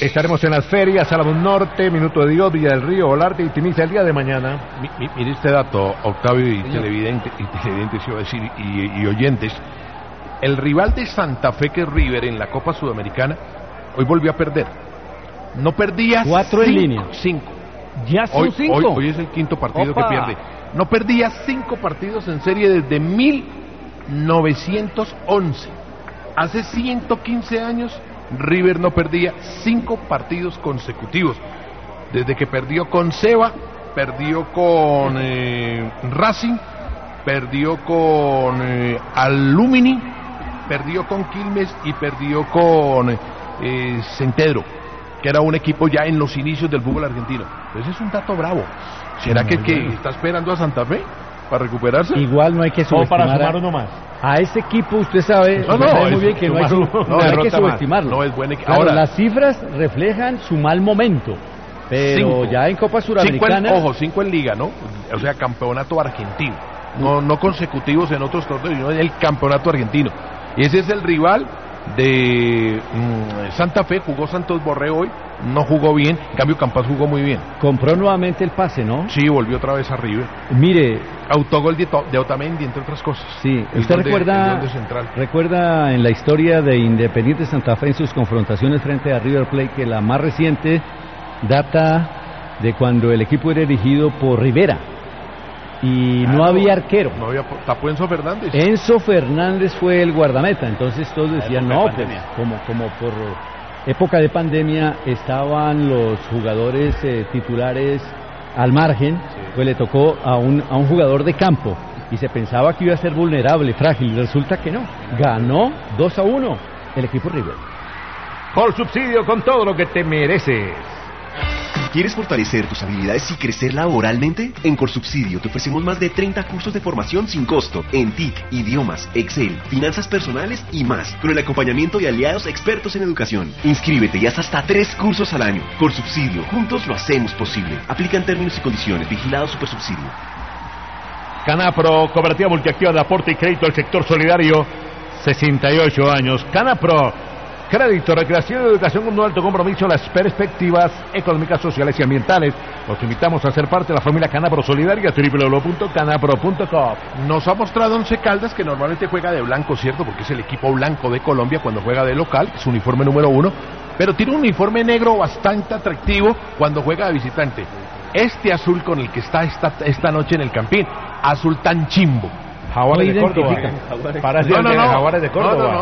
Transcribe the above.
Estaremos en las ferias, Álamo Norte, Minuto de Dios, Villa del Río, Olarte y Tiniza el día de mañana. Mire este dato, Octavio y televidentes, iba a decir, y oyentes. El rival de Santa Fe, que es River, en la Copa Sudamericana, hoy volvió a perder. No perdía 4 en línea. 5. Ya son 5. Hoy es el quinto partido que pierde. No perdía 5 partidos en serie desde 1911. Hace 115 años, River no perdía 5 partidos consecutivos. Desde que perdió con Seba, perdió con Racing, perdió con Alumini, perdió con Quilmes y perdió con Centedro, que era un equipo ya en los inicios del fútbol argentino. Entonces es un dato bravo. ¿Será que está esperando a Santa Fe para recuperarse? Igual no hay que subestimar. Para sumar uno más. A ese equipo usted sabe, muy bien que no hay que subestimarlo. No es buen equipo. Claro, ahora, las cifras reflejan su mal momento, pero ya en Copa Suramericana... 5 en Liga, ¿no? O sea, campeonato argentino. No consecutivos en otros torneos, sino en el campeonato argentino. Y ese es el rival de Santa Fe. Jugó Santos Borré hoy, no jugó bien, en cambio Campas jugó muy bien. Compró nuevamente el pase, ¿no? Sí, volvió otra vez a River. Mire, autogol de Otamendi, entre otras cosas. Sí, usted recuerda en la historia de Independiente Santa Fe en sus confrontaciones frente a River Plate, que la más reciente data de cuando el equipo era dirigido por Rivera y no había arquero. No había, tapó Enzo Fernández. Enzo Fernández fue el guardameta, entonces todos decían, no, pues, como por época de pandemia estaban los jugadores titulares al margen, pues le tocó a un jugador de campo y se pensaba que iba a ser vulnerable, frágil, y resulta que no. Ganó 2-1 el equipo River. Colsubsidio, con todo lo que te mereces. ¿Quieres fortalecer tus habilidades y crecer laboralmente? En Colsubsidio te ofrecemos más de 30 cursos de formación sin costo en TIC, idiomas, Excel, finanzas personales y más, con el acompañamiento de aliados expertos en educación. Inscríbete y haz hasta 3 cursos al año. Colsubsidio, juntos lo hacemos posible. Aplican términos y condiciones. Vigilado Supersubsidio. Canapro, cooperativa multiactiva de aporte y crédito al sector solidario, 68 años. Canapro, crédito, recreación y educación con un alto compromiso en las perspectivas económicas, sociales y ambientales. Los invitamos a ser parte de la familia Canapro Solidaria, www.canapro.com. Nos ha mostrado Once Caldas, que normalmente juega de blanco, ¿cierto? Porque es el equipo blanco de Colombia cuando juega de local, es su uniforme número 1, pero tiene un uniforme negro bastante atractivo cuando juega de visitante. Este azul con el que está esta noche en el Campín, azul tan chimbo. Jaguares de Córdoba. Jaguares de Córdoba.